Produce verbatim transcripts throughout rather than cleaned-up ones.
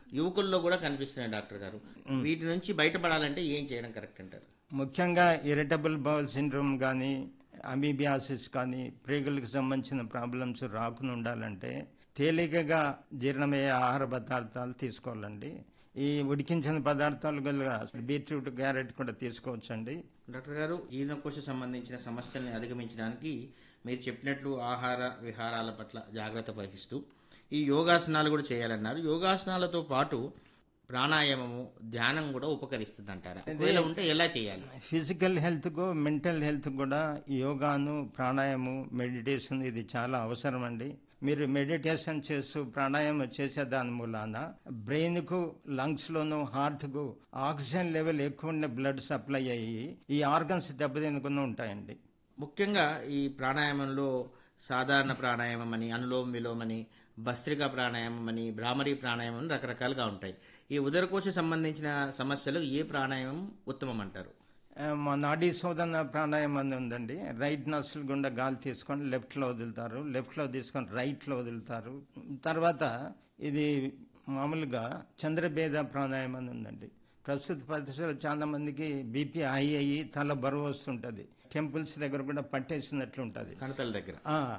యువకుల్లో కూడా కనిపిస్తున్నాయి డాక్టర్ గారు. వీటి నుంచి బయటపడాలంటే ఏం చేయడం కరెక్ట్ అంటారు? ముఖ్యంగా ఇరిటబుల్ బౌల్ సిండ్రోమ్ కానీ, అమీబియాసిస్ కానీ, ప్రేగులకు సంబంధించిన ప్రాబ్లమ్స్ రాకుండా ఉండాలంటే తేలికగా జీర్ణమయ్యే ఆహార పదార్థాలు తీసుకోవాలండి. ఈ ఉడికించిన పదార్థాలు గల బీట్రూట్, క్యారెట్ కూడా తీసుకోవచ్చండి. డాక్టర్ గారు, ఈనకోశ సంబంధించిన సమస్యల్ని అధిగమించడానికి మీరు చెప్పినట్లు ఆహార విహారాల పట్ల జాగ్రత్త వహిస్తూ ఈ యోగాసనాలు కూడా చేయాలన్నారు. యోగాసనాలతో పాటు ప్రాణాయామము, ధ్యానం కూడా ఉపకరిస్తుంది అంటారా? ఒకవేళ ఉంటే ఎలా చేయాలి? ఫిజికల్ హెల్త్కు, మెంటల్ హెల్త్ కూడా యోగాను, ప్రాణాయామం, మెడిటేషన్ ఇది చాలా అవసరం అండి. మీరు మెడిటేషన్ చేస్తూ ప్రాణాయామం చేసే దాని మూలాన బ్రెయిన్కు, లంగ్స్లోను, హార్ట్కు ఆక్సిజన్ లెవెల్ ఎక్కువ ఉండే బ్లడ్ సప్లై అయ్యి ఈ ఆర్గన్స్ దెబ్బతినకుండా ఉంటాయండి. ముఖ్యంగా ఈ ప్రాణాయామంలో సాధారణ ప్రాణాయామం అని, అనులోమ విలోమ అని, భస్త్రికా ప్రాణాయామం అని, భ్రామరీ ప్రాణాయామం అని రకరకాలుగా ఉంటాయి. ఈ ఉదరకోశ సంబంధించిన సమస్యలు ఏ ప్రాణాయామం ఉత్తమం అంటారు? మా నాడీ శోధన ప్రాణాయామం అని ఉందండి. రైట్ నస్సులు గుండా గాలి తీసుకొని లెఫ్ట్లో వదులుతారు, లెఫ్ట్లో తీసుకొని రైట్లో వదులుతారు. తర్వాత ఇది మామూలుగా చంద్రభేద ప్రాణాయామం అని ఉందండి. ప్రస్తుత పరిస్థితుల్లో చాలా మందికి బీపీ హై అయ్యి తల బరువు వస్తుంటుంది, టెంపుల్స్ దగ్గర కూడా పట్టేసినట్లు ఉంటుంది, కణతల దగ్గర.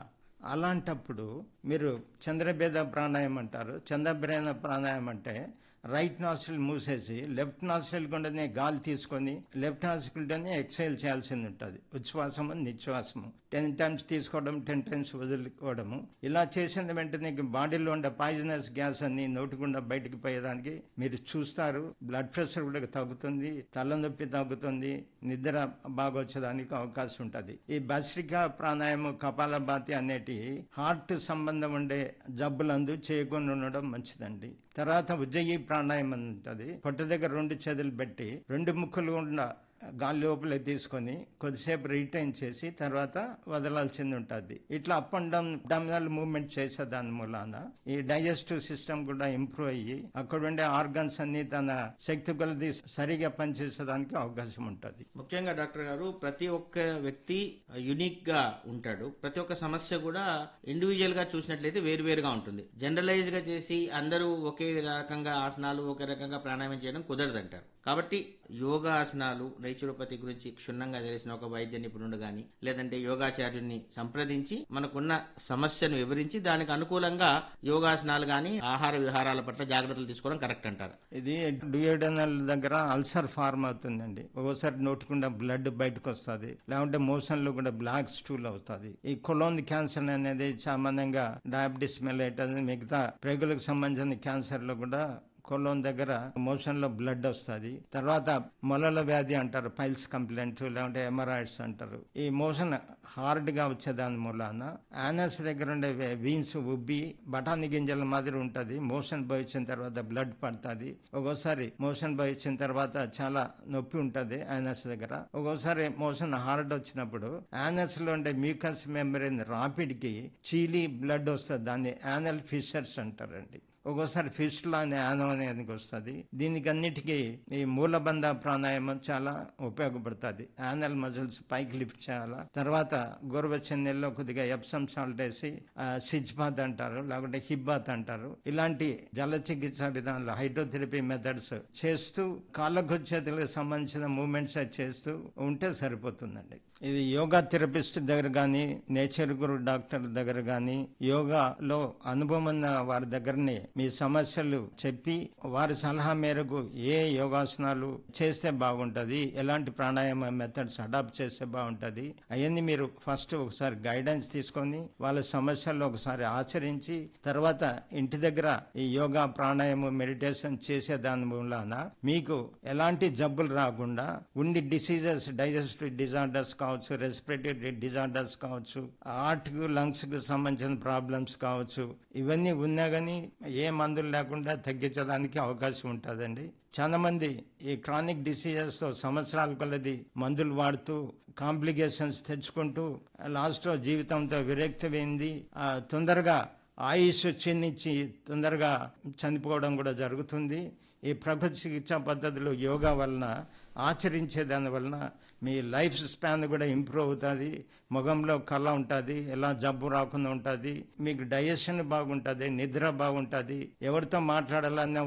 అలాంటప్పుడు మీరు చంద్రభేద ప్రాణాయామం అంటారు. చంద్రభేద ప్రాణాయామం అంటే రైట్ నాస్ట్రిల్ మూసేసి లెఫ్ట్ నాస్ట్రిల్ గుండానే గాలి తీసుకొని లెఫ్ట్ నాస్ట్రిల్తోనే ఎక్సైల్ చేయాల్సింది ఉంటుంది. ఉచ్ఛ్వాసము, నిశ్వాసము టెన్ టైమ్స్ తీసుకోవడం, టెన్ టైమ్స్ వదులుకోవడము. ఇలా చేసిన వెంటనే బాడీలో ఉండే పాయిజనస్ గ్యాస్ అన్ని నోటి గుండా బయటకు పోయేదానికి మీరు చూస్తారు. బ్లడ్ ప్రెషర్ కూడా తగ్గుతుంది, తలనొప్పి తగ్గుతుంది, నిద్ర బాగా వచ్చేదానికి అవకాశం ఉంటుంది. ఈ భస్త్రికా ప్రాణాయామం, కపాలభాతి అనేటి హార్ట్ సంబంధం ఉండే జబ్బులందు చేయకుండా ఉండడం మంచిదండి. తర్వాత ఉజ్జయి ప్రాణాయామం ఉంటుంది. పొట్ట దగ్గర రెండు చేతులు పెట్టి రెండు ముక్కులు గుండా గాలి లోపల తీసుకొని కొద్దిసేపు రిటైన్ చేసి తర్వాత వదలాల్సింది ఉంటుంది. ఇట్లా up and down abdominal movement చేసే దాని మూలాన ఈ డైజెస్టివ్ సిస్టమ్ కూడా ఇంప్రూవ్ అయ్యి అక్కడ ఉండే ఆర్గన్స్ అన్ని తన శక్తి కొలది సరిగా పనిచేసేదానికి అవకాశం ఉంటుంది. ముఖ్యంగా డాక్టర్ గారు, ప్రతి ఒక్క వ్యక్తి యునిక్ గా ఉంటాడు. ప్రతి ఒక్క సమస్య కూడా ఇండివిజువల్ గా చూసినట్లయితే వేరు వేరుగా ఉంటుంది. జనరలైజ్ గా చేసి అందరూ ఒకే రకంగా ఆసనాలు, ఒకే రకంగా ప్రాణాయామం చేయడం కుదరదంటారు. కాబట్టి యోగాసనాలు, నైచురోపతి గురించి క్షుణ్ణంగా తెలిసిన ఒక వైద్య నిపుణుడు గాని లేదంటే యోగాచార్యుని సంప్రదించి మనకున్న సమస్యను వివరించి దానికి అనుకూలంగా యోగాసనాలు గాని, ఆహార విహారాల పట్ల జాగ్రత్తలు తీసుకోవడం కరెక్ట్ అంటారు. ఇది డ్యూయోడెనల్ దగ్గర అల్సర్ ఫార్మ్ అవుతుందండి. ఒక్కోసారి నోటికుండా బ్లడ్ బయటకు వస్తుంది, లేకుంటే మోషన్ లో కూడా బ్లాక్ స్టూల్ అవుతుంది. ఈ కొలోన్ క్యాన్సర్ అనేది సామాన్యంగా డయాబెటిస్ మెలైటస్ మిగతా ప్రేగులకు సంబంధించిన క్యాన్సర్ లో కూడా కొలోన్ దగ్గర మోషన్ లో బ్లడ్ వస్తుంది. తర్వాత మొలల వ్యాధి అంటారు, పైల్స్ కంప్లైంట్, లేకుంటే ఎమరాయిడ్స్ అంటారు. ఈ మోషన్ హార్డ్ గా వచ్చేదాని మూలాన యానస్ దగ్గర ఉండే వీన్స్ ఉబ్బి బఠానీ గింజల మాదిరి ఉంటది. మోషన్ పోయించిన తర్వాత బ్లడ్ పడుతుంది. ఒక్కోసారి మోషన్ పోయించిన తర్వాత చాలా నొప్పి ఉంటది యానస్ దగ్గర. ఒక్కోసారి మోషన్ హార్డ్ వచ్చినప్పుడు యానస్ లో ఉండే మ్యూకస్ మెంబ్రేన్ రాపిడ్ కి చీలి బ్లడ్ వస్తుంది. దాన్ని యానల్ ఫిషర్స్ అంటారండి. ఒక్కోసారి ఫిస్టులా అనే యానం అనేది వస్తుంది. దీనికి అన్నిటికీ ఈ మూలబంధ ప్రాణాయామం చాలా ఉపయోగపడుతుంది. యానల్ మజిల్స్ పైకి లిఫ్ట్ చేయాలా. తర్వాత గోరువెచ్చని నీళ్ళలో కొద్దిగా ఎప్సమ్ సాల్ట్ వేసి సిజ్ బాత్ అంటారు, లేకుంటే హిప్ బాత్ అంటారు. ఇలాంటి జల చికిత్సా విధానాలు, హైడ్రోథెరపీ మెథడ్స్ చేస్తూ కాళ్ళకు చేతులకు సంబంధించిన మూవ్మెంట్స్ చేస్తూ ఉంటే సరిపోతుందండి. ఇది యోగా థెరపిస్ట్ దగ్గర కానీ, నేచర్ గురు డాక్టర్ దగ్గర కానీ, యోగాలో అనుభవం ఉన్న వారి దగ్గరని మీ సమస్యలు చెప్పి వారి సలహా మేరకు ఏ యోగాసనాలు చేస్తే బాగుంటది, ఎలాంటి ప్రాణాయామ మెథడ్స్ అడాప్ట్ చేస్తే బాగుంటది, అవన్నీ మీరు ఫస్ట్ ఒకసారి గైడెన్స్ తీసుకొని వాళ్ళ సమస్యల్లో ఒకసారి ఆచరించి తర్వాత ఇంటి దగ్గర ఈ యోగా, ప్రాణాయామం, మెడిటేషన్ చేసే దాని మూలాన మీకు ఎలాంటి జబ్బులు రాకుండా ఉండి డిసీజెస్, డైజెస్టివ్ డిజార్డర్స్ కావచ్చు, రెస్పిరేటరీ డిజార్డర్స్ కావచ్చు, హార్ట్ కు లంగ్స్ కు సంబంధించిన ప్రాబ్లమ్స్ కావచ్చు, ఇవన్నీ ఉన్నా గానీ ఏ మందులు లేకుండా తగ్గించడానికి అవకాశం ఉంటుందండి. చాలా మంది ఈ క్రానిక్ డిసీజెస్ తో సంవత్సరాల కొలది మందులు వాడుతూ కాంప్లికేషన్స్ తెచ్చుకుంటూ లాస్ట్ లో జీవితంతో విరక్తమైంది, తొందరగా ఆయుష్ క్షీణించి తొందరగా చనిపోవడం కూడా జరుగుతుంది. ఈ ప్రభుత్వ చికిత్సా పద్ధతులు యోగా వలన ఆచరించే దాని వలన మీ లైఫ్ స్పాన్ కూడా ఇంప్రూవ్ అవుతుంది, ముఖంలో కళ ఉంటుంది, ఎలా జబ్బు రాకుండా ఉంటుంది, మీకు డైజెషన్ బాగుంటుంది, నిద్ర బాగుంటుంది, ఎవరితో మాట్లాడాలన్నా